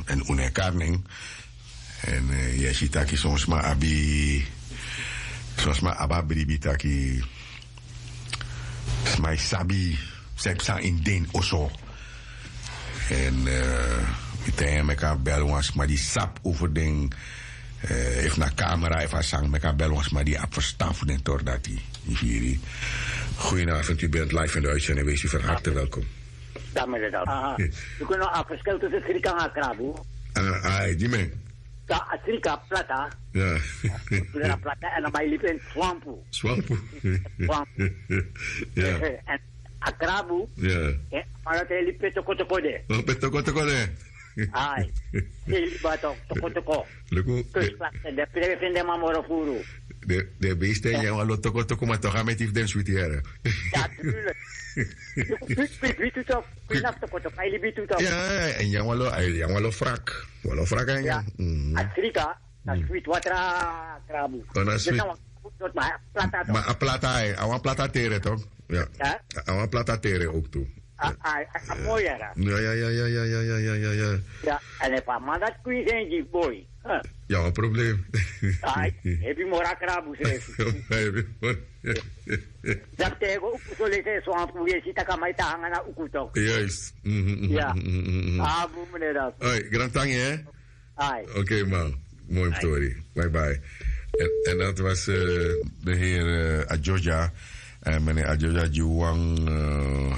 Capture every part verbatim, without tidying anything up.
en une karning. En uh, je ziet dat soms maar abi, soms maar ababribi taki, maar sabi, sepsa in den oso. En meteen met elkaar bellen was maar die sap over den, heeft naar camera, even zang met elkaar bellen was maar die op verstaan voor den tor dat die, die Goedenavond, u bent live in de uitzending, wees u van harte welkom. Ja, meneer dat. U kunt nog afverschil tussen Srika en Akrabu. Ah, ah, die men. Ja, Srika, plata. Ja. Ja, plata en dan bij liep in Swampu. Swampu. Swampu. Ja. En Akrabu. Ja. Maar dat hij liep in Tokotokode. Oh, met Tokotokode. Ai. Hij liep bij Tokotoko. Luku. Kustplaatsen, de preven de Mamorofuru. De, de beesten, ja, maar lot Tokotoko, maar toch gaan met die den sweetieren. Ja, tuurlijk. Wie doet dat? Wie naast Tokotoko? Hij liep doet dat. Ja, en ja, walo, ja, walo frak. Walo frak, en ja. Afrika, dat is sweet watra Akrabu. Oh, dat is sweet. Maar plata toch? Maar plata, hè. Awan plata tere, toch? Ja. Ja? Awan plata tere ook toe. Ah, ah, mooi era. Ja, ja, ja, ja, ja, ja, ja, ja, ja. Ja, en if maar dat kun je zijn, die boy. Ja, een probleem. Ai, heb je mora Akrabu schreef. Dat tegen ook zo lezen zo aan hoe je ziet dat kan mij hangen naar Ukutok. Juist. Ja. Ah, boe meneer dat. Hoi, grand tangi, hè? Ai. Oké, okay, man. Mooi story. Bye bye. En, en dat was uh, de heer uh, Adjoja. En meneer Adjoja Juwang. Uh,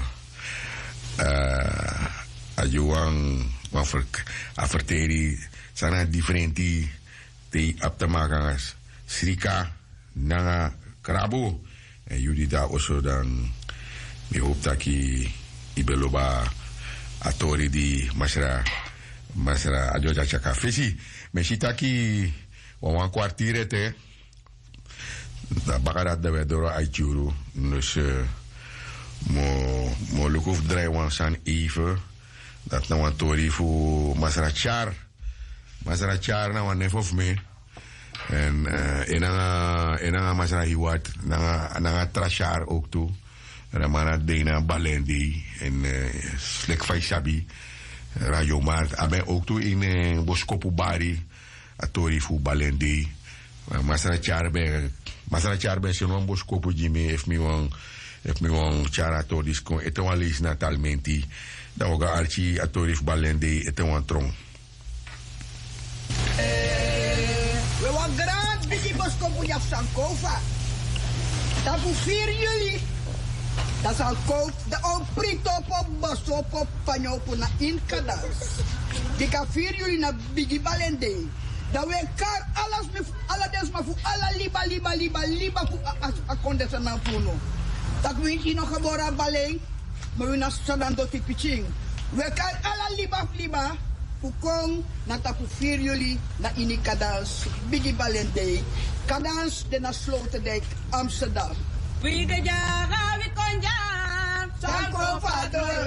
uh, Adjoang. Averteri. Sana differenti. Die op te maken is. Srika. Nanga Krabu. En jullie daar ook dan. Ik hoop dat je. Ibeloba. Atori di Masra. Masra Adjoja Chaka. Fesi. Meshitaki. Wan kwartier te. Da bakarat de we doro aichuru. Dus mo mo lukuf drai wan san even. Dat na wan tori fu Masra Char. Masra Char na wan nef of me. En uh, enanga enanga Masra Hiwat nanga nanga Trachar ook toe. En mana Dena Balendi en uh, Slek Faisabi. Radio Mart. Aben ook toe in uh, Boskopu Bari. Atori fu Balendi. Masra Charbe. Masra Charbe se non Boskopu Jimmy. If me wan. If me wan Chara Toris kon. Ete wan lis natalmenti. Da oga Archie Atori fu Balendi. Ete wan trong. We wan graag bigi Boskopu Jaf Sankova. Tapu vier juli. Dat zal koop de oprit op op bos op op panjopo na inkadas. Die kan vier jullie naar Biggie Balende. Dat we kar alles met alle desma voor alle liba liba liba liba voor a kondesa na puno. Dat we niet nog geboren baleng, maar we naar sadan doti pitching. We kar alle liba liba voor kong na tapu vier jullie na inikadas Biggie Balende. Kadans de na Sloterdijk Amsterdam. We ga ja, we kon ja. Sanko Father.